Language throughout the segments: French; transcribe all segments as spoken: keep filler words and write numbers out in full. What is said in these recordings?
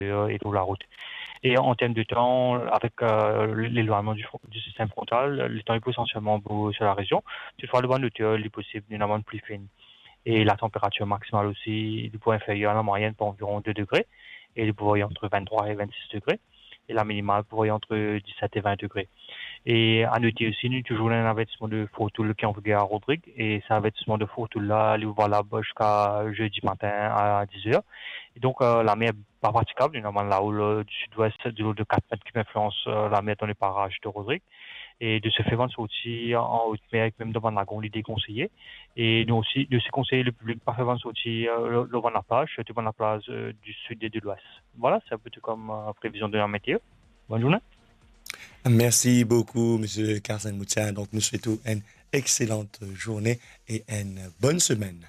euh, et sur la route. Et en termes de temps, avec euh, l'éloignement du, du système frontal, le temps est essentiellement beau sur la région. Toutefois, le vent d'automne il est possible d'une amende plus fine. Et la température maximale aussi du point inférieur à la moyenne pour environ deux degrés. Et le pouvoir entre vingt-trois et vingt-six degrés. Et la minimale pourrait entre dix-sept et vingt degrés. Et à noter aussi, nous avons toujours un avertissement de Fortoul qui est en vigueur à Rodrigue. Et cet avertissement de Fortoul là, il est valable jusqu'à jeudi matin à dix heures. Et donc, euh, la mer n'est pas praticable. Nous avons la houle du sud-ouest de l'eau de quatre mètres qui influence euh, la mer dans les parages de Rodrigue. Et de ce fait, on sortir en haute mer, même devant la gondole déconseillé. Et nous aussi, de se conseiller le public par faire sortir euh, le vent de la plage, surtout devant la plage euh, du sud et de l'ouest. Voilà, c'est un peu comme euh, prévision de la météo. Bonne journée. Merci beaucoup, M. Carson Moutia. Donc, nous souhaitons une excellente journée et une bonne semaine.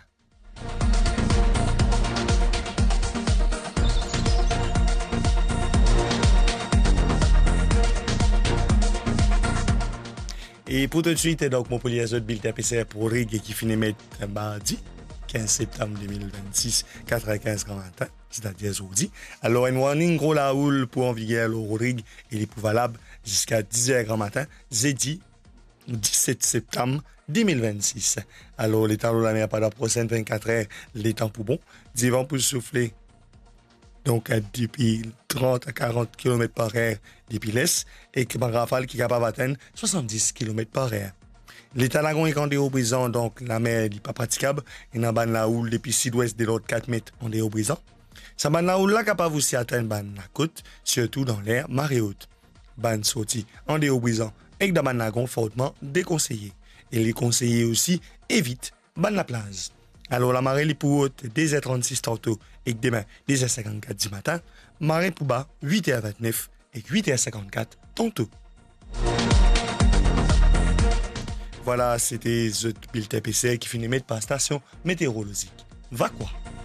Et pour tout de suite, donc, mon poliazot bulletin P C R pour Rig qui finit mettre mardi quinze septembre deux mille vingt-six, quatre-vingt-quinze grands matin, c'est-à-dire aujourd'hui. Alors, un warning gros la houle pour en vigueur au Rig, il est pour valable jusqu'à dix heures grand matin, jeudi dix-sept septembre deux mille vingt-six. Alors, les temps de la mer pendant la prochaine vingt-quatre heures, les temps pour bon. Du vent pour souffler, donc depuis trente à quarante kilomètres par heure depuis l'est, et que rafale qui est capable d'atteindre soixante-dix kilomètres par heure. L'état lagon est en déhaut brisant, donc la mer n'est pas praticable. Et dans la houle depuis sud-ouest de l'autre quatre mètres en déhaut brisant. Sa ban la houle là capable aussi atteindre ban la côte, surtout dans l'air marée haute. Ban sorti en déhaut brisant et que dans ban lagon fortement déconseillé. Et les conseillers aussi évite ban la plage. Alors la marée est pour haute deux heures trente-six tantôt et que demain deux heures cinquante-quatre du matin, marée pour bas huit heures vingt-neuf et huit heures cinquante-quatre tantôt. Voilà, c'était The Bulletin P C R qui finit mettre par station météorologique. Va quoi?